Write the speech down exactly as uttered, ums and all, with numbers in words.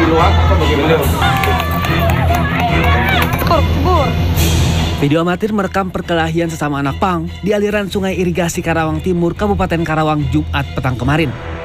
luar atau bagaimana? Kubur. Video amatir merekam perkelahian sesama anak pang di aliran Sungai Irigasi Karawang Timur, Kabupaten Karawang, Jumat petang kemarin.